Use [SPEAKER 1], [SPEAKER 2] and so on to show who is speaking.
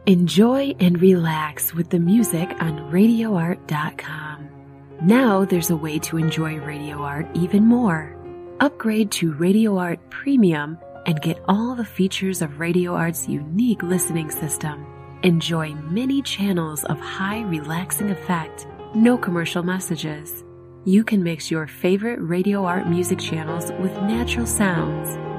[SPEAKER 1] Enjoy and relax with the music on RadioArt.com. Now there's a way to enjoy Radio Art even more. Upgrade to Radio Art Premium and get all the features of Radio Art's unique listening system. Enjoy many channels of high relaxing effect, no commercial messages. You can mix your favorite Radio Art music channels with natural sounds.